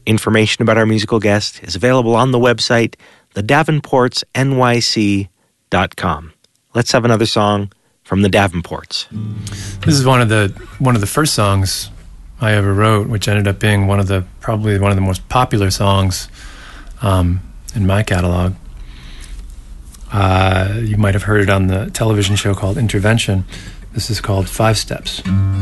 Information about our musical guest is available on the website, thedavenportsnyc.com. Let's have another song from the Davenports. This is one of the first songs I ever wrote, which ended up being probably one of the most popular songs in my catalog. You might have heard it on the television show called Intervention. This is called 5 Steps.